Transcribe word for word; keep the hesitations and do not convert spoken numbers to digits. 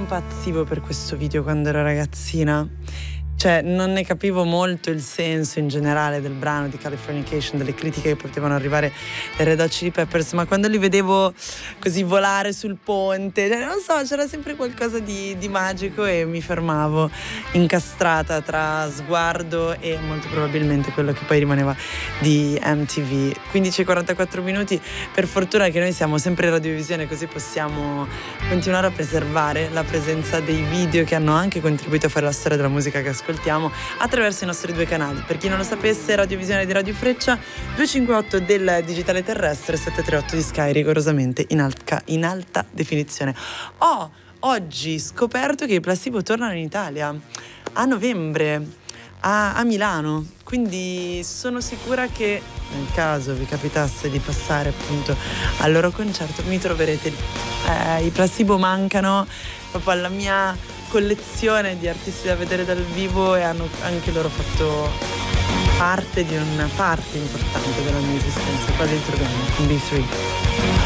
impazzivo per questo video quando ero ragazzina. Cioè, non ne capivo molto il senso in generale del brano di Californication, delle critiche che potevano arrivare dai Red Hot Chili Peppers, ma quando li vedevo così volare sul ponte, non so, c'era sempre qualcosa di, di magico e mi fermavo incastrata tra sguardo e molto probabilmente quello che poi rimaneva di M T V. quindici e quarantaquattro minuti, per fortuna che noi siamo sempre in radiovisione, così possiamo continuare a preservare la presenza dei video che hanno anche contribuito a fare la storia della musica che ascoltiamo attraverso i nostri due canali. Per chi non lo sapesse, radiovisione di Radio Freccia, duecentocinquantotto del digitale terrestre, settecentotrentotto di Sky, rigorosamente in alta, in alta definizione. Ho oggi scoperto che i Placebo tornano in Italia a novembre a, a Milano, quindi sono sicura che nel caso vi capitasse di passare appunto al loro concerto mi troverete lì. Eh, i Placebo mancano proprio alla mia collezione di artisti da vedere dal vivo e hanno anche loro fatto parte di una parte importante della mia esistenza. Qua dentro con B tre.